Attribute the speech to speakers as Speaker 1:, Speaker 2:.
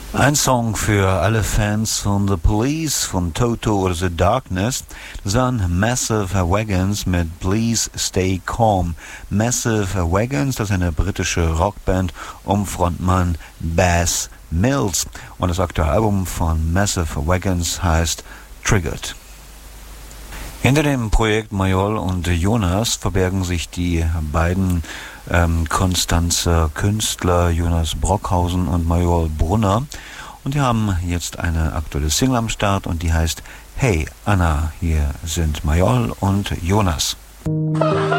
Speaker 1: Ein Song für alle Fans von The Police, von Toto oder The Darkness. Das waren Massive Wagons mit Please Stay Calm. Massive Wagons, das ist eine britische Rockband um Frontmann Baz Mills. Und das aktuelle Album von Massive Wagons heißt Triggered. Hinter dem Projekt Mayol und Jonas verbergen sich die beiden Konstanzer Künstler Jonas Brockhausen und Mayol Brunner. Und die haben jetzt eine aktuelle Single am Start und die heißt Hey Anna. Hier sind Mayol und Jonas.